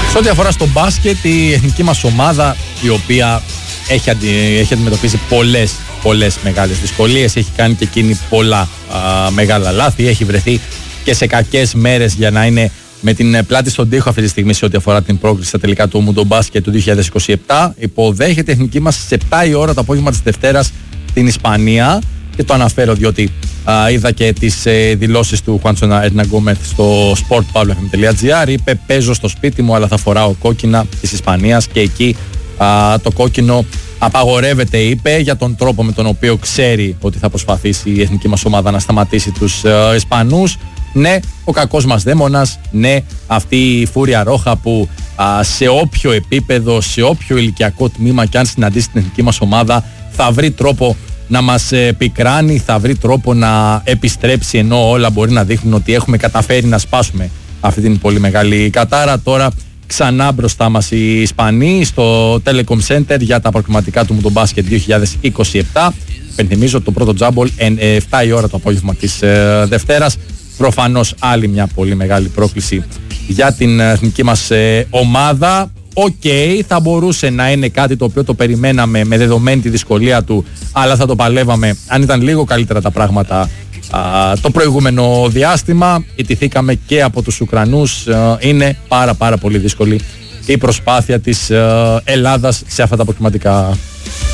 Σε ό,τι αφορά στο μπάσκετ, η εθνική μας ομάδα, η οποία έχει αντιμετωπίσει πολλές μεγάλες δυσκολίες, έχει κάνει και εκείνη πολλά μεγάλα λάθη, έχει βρεθεί και σε κακές μέρες για να είναι με την πλάτη στον τοίχο αυτή τη στιγμή σε ό,τι αφορά την πρόκριση στα τελικά του Μουντο Μπάσκετ του 2027. Υποδέχεται η εθνική μας στις 7 η ώρα το απόγευμα της Δευτέρας την Ισπανία, και το αναφέρω διότι είδα και τις δηλώσεις του Χουάντσο Ερναγκόμεθ στο sportpavlafm.gr. Είπε: παίζω στο σπίτι μου, αλλά θα φοράω κόκκινα της Ισπανίας, και εκεί το κόκκινο απαγορεύεται, είπε, για τον τρόπο με τον οποίο ξέρει ότι θα προσπαθήσει η εθνική μας ομάδα να σταματήσει τους Ισπανούς. Ναι, ο κακός μας δαίμονας, ναι, αυτή η φούρια ρόχα που σε όποιο επίπεδο, σε όποιο ηλικιακό τμήμα και αν συναντήσει την εθνική μας ομάδα, θα βρει τρόπο να μας πικράνει, θα βρει τρόπο να επιστρέψει, ενώ όλα μπορεί να δείχνουν ότι έχουμε καταφέρει να σπάσουμε αυτή την πολύ μεγάλη κατάρα. Τώρα ξανά μπροστά μας οι Ισπανοί στο Telecom Center για τα προκριματικά του Μουντο Μπάσκετ 2027. Πενθυμίζω το πρώτο τζάμπολ 7 η ώρα το απόγευμα της Δευτέρας. Προφανώς άλλη μια πολύ μεγάλη πρόκληση για την εθνική μας ομάδα. Θα μπορούσε να είναι κάτι το οποίο το περιμέναμε με δεδομένη τη δυσκολία του, αλλά θα το παλεύαμε αν ήταν λίγο καλύτερα τα πράγματα το προηγούμενο διάστημα. Ιτηθήκαμε και από τους Ουκρανούς. Είναι πάρα πολύ δύσκολη η προσπάθεια της Ελλάδας σε αυτά τα προκριματικά.